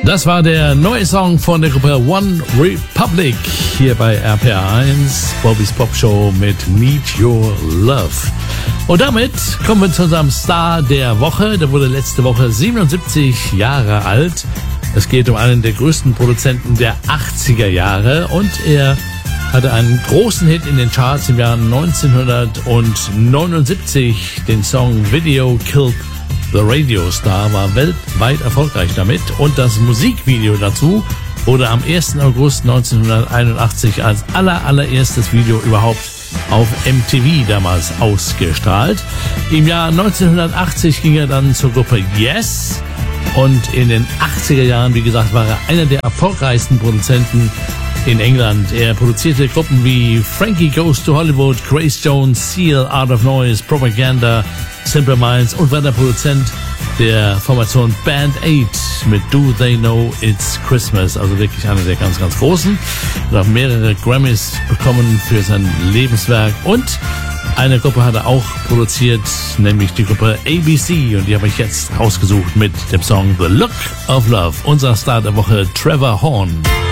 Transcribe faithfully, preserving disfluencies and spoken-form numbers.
Das war der neue Song von der Gruppe One Republic hier bei R P R eins, Bobby's Pop Show mit Need Your Love. Und damit kommen wir zu unserem Star der Woche. Der wurde letzte Woche siebenundsiebzig Jahre alt. Es geht um einen der größten Produzenten der achtziger Jahre und er hatte einen großen Hit in den Charts im Jahr neunzehnhundertneunundsiebzig. Den Song Video Killed the Radio Star, war weltweit erfolgreich damit und das Musikvideo dazu wurde am ersten August neunzehnhunderteinundachtzig als aller, allererstes Video überhaupt auf M T V damals ausgestrahlt. Im Jahr neunzehnhundertachtzig ging er dann zur Gruppe Yes und in den achtziger Jahren, wie gesagt, war er einer der erfolgreichsten Produzenten in England. Er produzierte Gruppen wie Frankie Goes to Hollywood, Grace Jones, Seal, Art of Noise, Propaganda, Simple Minds und war der Produzent der Formation Band Aid mit Do They Know It's Christmas, also wirklich einer der ganz, ganz großen. Er hat auch mehrere Grammys bekommen für sein Lebenswerk und eine Gruppe hat er auch produziert, nämlich die Gruppe A B C und die habe ich jetzt rausgesucht mit dem Song The Look of Love. Unser Star der Woche, Trevor Horn.